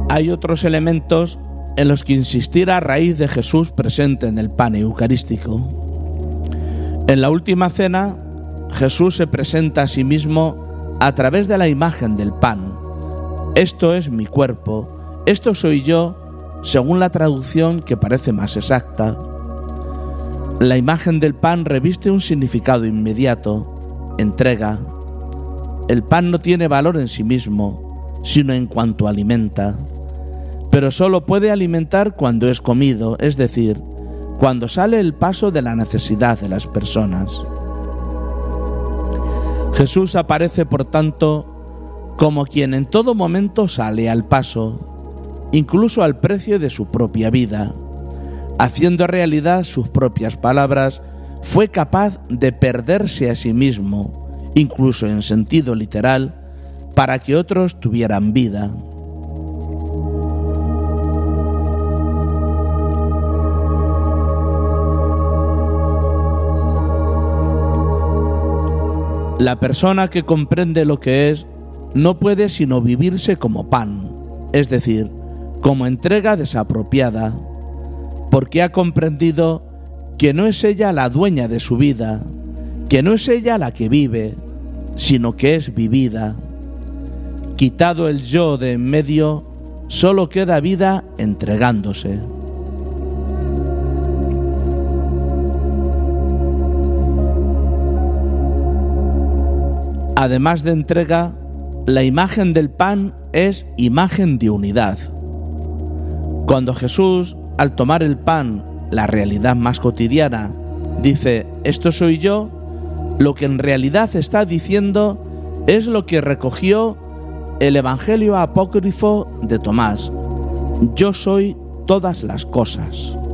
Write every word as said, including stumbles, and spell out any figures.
Hay otros elementos en los que insistir a raíz de Jesús presente en el pan eucarístico. En la última cena, Jesús se presenta a sí mismo a través de la imagen del pan. Esto es mi cuerpo, esto soy yo, según la traducción que parece más exacta. La imagen del pan reviste un significado inmediato, entrega. El pan no tiene valor en sí mismo, sino en cuanto alimenta, pero solo puede alimentar cuando es comido, es decir, cuando sale el paso de la necesidad de las personas. Jesús aparece, por tanto, como quien en todo momento sale al paso, incluso al precio de su propia vida. Haciendo realidad sus propias palabras, fue capaz de perderse a sí mismo, incluso en sentido literal, para que otros tuvieran vida. La persona que comprende lo que es no puede sino vivirse como pan, es decir, como entrega desapropiada, porque ha comprendido que no es ella la dueña de su vida, que no es ella la que vive, sino que es vivida. Quitado el yo de en medio, solo queda vida entregándose. Además de entrega, la imagen del pan es imagen de unidad. Cuando Jesús, al tomar el pan, la realidad más cotidiana, dice, esto soy yo, lo que en realidad está diciendo es lo que recogió el Evangelio apócrifo de Tomás. Yo soy todas las cosas.